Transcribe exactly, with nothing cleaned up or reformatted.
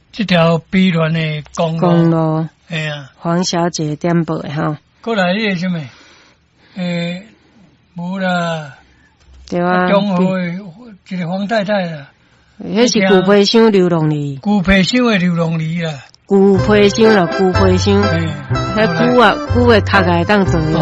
这条碧峦的公路， 公路， 哎呀， 黄小姐点报的哈。 过来迄个什么？诶，无啦， 对啊， 中和的一个黄太太啦， 迄是古皮箱流浪梨， 古皮箱的流浪梨啦， 古皮箱啦，古皮箱， 嘿， 迄久啊，久的壳个当做。